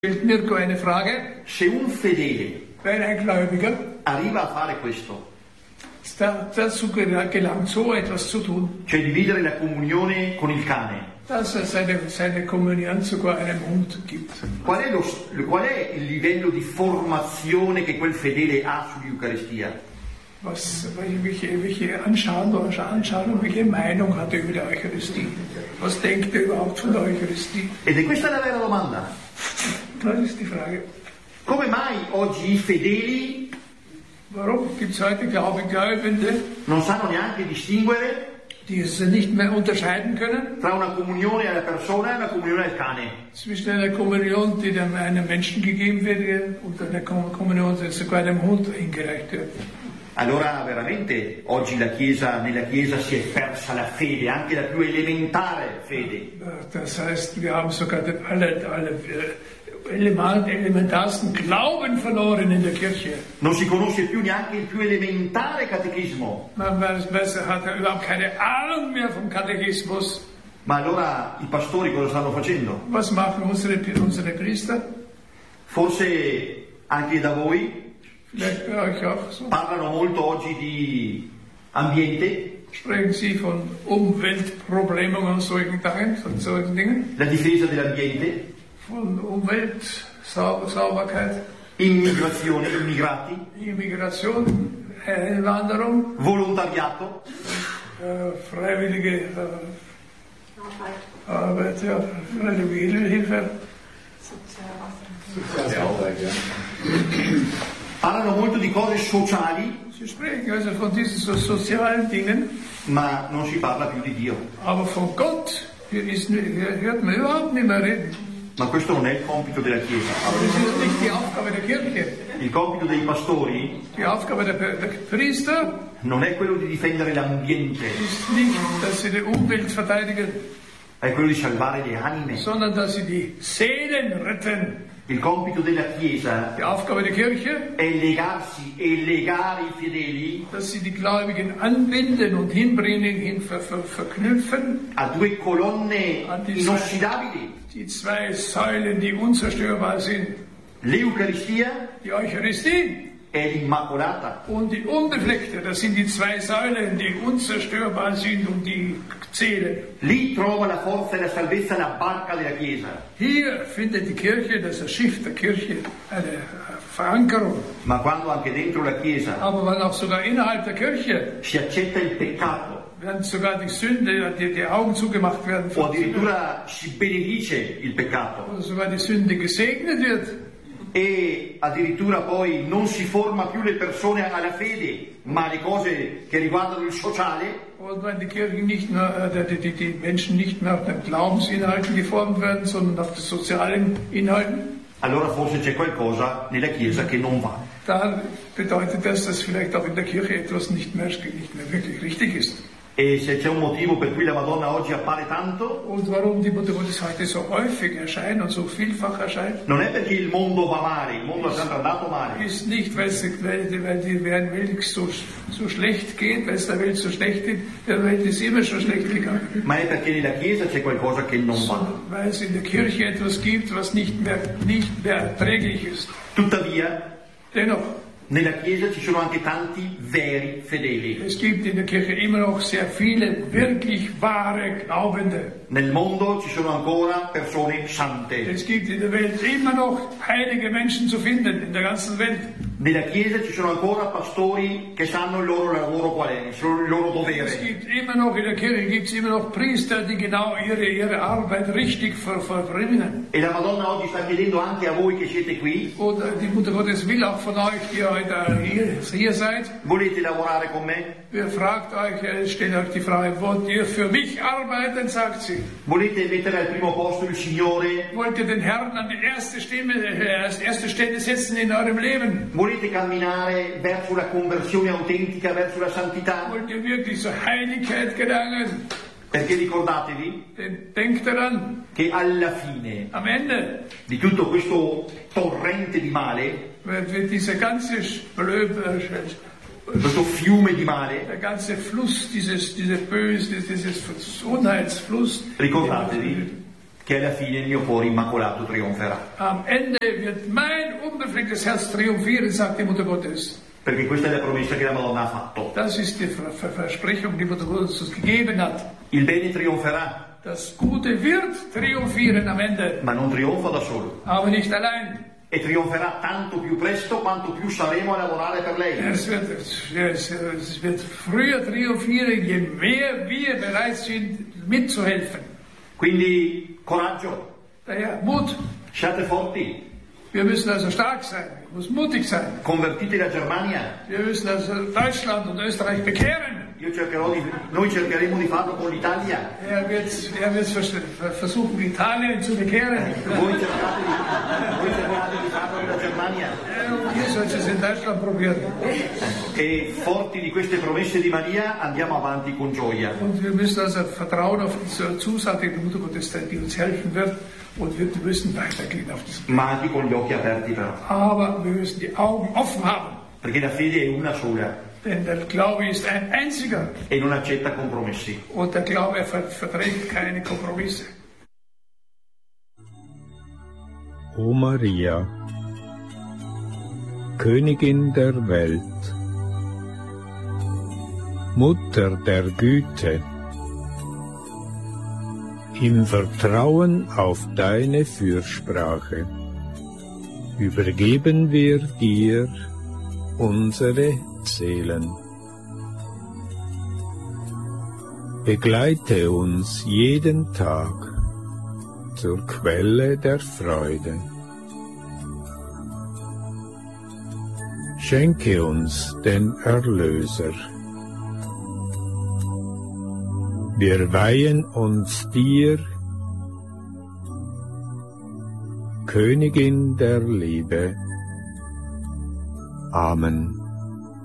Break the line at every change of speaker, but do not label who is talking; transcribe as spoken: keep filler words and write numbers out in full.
Mirko eine Frage.
Se un fedele
Wenn ein Gläubiger
arriva a fare questo,
dazu gelangt, so etwas zu tun,
cioè dividere la comunione con il cane,
dass er seine, seine Kommunion sogar einem Hund gibt.
qual è, lo, qual è il livello di formazione che quel fedele ha sull'Eucaristia?
Was, welche, welche Anschauung, Anschauung, welche Meinung hat er über die Eucharistie? Was denkt er überhaupt von der Eucharistie?
Ed è questa la vera domanda.
Das ist die Frage.
Come mai oggi i fedeli
Warum gibt es heute Glaubende,
non sanno neanche distinguere
die es nicht mehr unterscheiden können
tra una comunione alla persona e una comunione al cane?
zwischen einer Kommunion, die dem einem Menschen gegeben wird, und einer Kommunion, die sogar einem Hund hingereicht wird?
Allora veramente oggi la Chiesa, nella Chiesa si è persa la fede, anche la più elementare fede.
Das heißt, wir haben sogar den alle, alle elementarsten Glauben verloren in der Kirche.
Non si conosce più neanche il più elementare catechismo.
Man weiß, hat er überhaupt keine Ahnung mehr vom Katechismus.
Ma allora i pastori cosa stanno facendo?
Was machen unsere, unsere Priester?
Forse anche da voi
Vielleicht bei euch auch so.
parlano molto oggi di ambiente,
Sprechen Sie von Umweltproblemen und solchen Dingen, von solchen Dingen,
la difesa dell'ambiente,
von Umweltsauberkeit,
immigrazione, immigrati,
Immigration, Einwanderung,
volontariato,
äh, freiwillige äh, Arbeit, ja, freiwillige Hilfe.
parlano molto di cose sociali,
Sie sprechen also von diesen so sozialen Dingen,
ma non si parla più di Dio.
aber von Gott hier, ist, hier hört man überhaupt nicht mehr reden.
Ma questo non è il compito della Chiesa.
Aber das ist nicht die Aufgabe der Kirche.
Il compito dei pastori
Die Aufgabe der, der Priester
non è quello di difendere l'ambiente,
ist nicht, dass sie die Umwelt verteidigen,
è quello di salvare le anime.
sondern dass sie die Seelen retten.
Il compito della Chiesa
Die Aufgabe der Kirche,
è legarsi e legare i fedeli
dass sie die Gläubigen anbinden und hinbringen, hin ver, ver, verknüpfen,
a due colonne inossidabili,
die zwei Säulen, die unzerstörbar sind,
l'Eucaristia
die Eucharistie
e l'Immacolata.
und die Unbefleckte. Das sind die zwei Säulen, die unzerstörbar sind und die zählen.
Lì trova la forza e la salvezza la barca della Chiesa.
Hier findet die Kirche, das Schiff der Kirche, eine Verankerung.
Ma quando anche dentro la Chiesa
Aber wenn auch sogar innerhalb der Kirche
si accetta il peccato
werden sogar die Sünde, die, die Augen zugemacht werden,
o addirittura si benedice il peccato
oder sogar die Sünde gesegnet wird,
e addirittura poi non si forma più le persone alla fede, ma alle cose che riguardano il sociale,
und wenn die Kirchen nicht mehr, äh, die, die, die Menschen nicht mehr auf den Glaubensinhalten geformt werden, sondern auf den sozialen Inhalten,
allora forse c'è qualcosa nella Chiesa che non va.
dann bedeutet das, dass vielleicht auch in der Kirche etwas nicht mehr, nicht mehr wirklich richtig ist.
E se c'è un motivo per cui la Madonna oggi appare tanto,
Und warum die Mutter Gottes heute so häufig erscheint und so vielfach erscheint,
non è perché il mondo va male, il mondo è sempre andato male,
ist nicht, weil es weil die, weil die Welt so, so schlecht geht, weil es der Welt so schlecht geht, der Welt ist immer schon schlecht gegangen.
ma è perché nella Chiesa c'è qualcosa che non va.
Weil es in der Kirche etwas gibt, was nicht mehr, nicht mehr erträglich ist.
Tuttavia,
Dennoch,
nella Chiesa ci sono anche tanti veri fedeli.
es gibt in der Kirche immer noch sehr viele wirklich wahre Glaubende.
Nel mondo ci sono ancora persone sante.
Es gibt in der Welt immer noch heilige Menschen zu finden, in der ganzen Welt.
Nella Chiesa ci sono ancora pastori che sanno il loro lavoro qual è, il loro
Es
dovere.
gibt immer noch, in der Kirche gibt es immer noch Priester, die genau ihre, ihre Arbeit richtig ver, verbringen.
E la Madonna oggi sta chiedendo anche a voi che siete qui,
Und die Mutter Gottes will auch von euch, die heute hier, hier seid,
volete lavorare con me?
ihr fragt euch, äh, stellt euch die Frage, wollt ihr für mich arbeiten, sagt sie.
Volete mettere al primo posto il Signore?
Wollt ihr den Herrn an die erste, Stimme, äh, erste Stelle setzen in eurem Leben?
Volete camminare verso la conversione autentica, verso la santità?
Wollt ihr wirklich zur Heiligkeit gelangen?
Perché ricordatevi
Denn denkt daran,
che alla fine
am Ende
di tutto questo torrente di male,
wird, wird dieser ganze Blöd,
questo fiume di male,
der ganze Fluss, dieses, diese Böse, dieses Unheitsfluss,
ricordatevi che alla fine il mio cuore immacolato trionferà.
Am Ende wird mein unbeflecktes Herz triumphieren, sagt die Mutter Gottes.
Perché questa è la promessa che la Madonna ha fatto.
Das ist die Ver Ver Versprechung, die Mutter Gottes uns gegeben hat.
Il bene trionferà.
Das Gute wird triumphieren am Ende.
Ma non trionfa da solo.
Aber nicht allein.
E trionferà tanto più presto quanto più saremo a lavorare per lei.
Es wird, es, es wird früher triumphieren, je mehr wir bereit sind, mitzuhelfen.
Quindi coraggio.
Daher Mut.
Siate forti.
Wir müssen also stark sein, wir müssen mutig sein.
Convertite la Germania.
Wir müssen also Deutschland und Österreich bekehren.
Io cercherò di, noi cercheremo di farlo con l'Italia.
Er wird, er wird versuchen, Italien zu bekehren.
Voi cercate di, voi cercate di farlo con la Germania.
Und ihr sollt es in Deutschland probieren.
E forti di queste promesse di Maria andiamo avanti con gioia.
Und wir müssen also vertrauen auf diese Zusage der Mutter Gottes, die uns helfen wird. Und wir müssen weitergehen auf diesem Weg.
Ma anche con gli occhi aperti però.
Aber wir müssen die Augen offen haben.
Perché la fede è una sola.
Denn der Glaube ist ein einziger.
E non accetta compromessi.
Und der Glaube ver verträgt keine Kompromisse.
O Maria, Königin der Welt, Mutter der Güte, im Vertrauen auf deine Fürsprache übergeben wir dir unsere Seelen. Begleite uns jeden Tag zur Quelle der Freude. Schenke uns den Erlöser. Wir weihen uns dir, Königin der Liebe. Amen.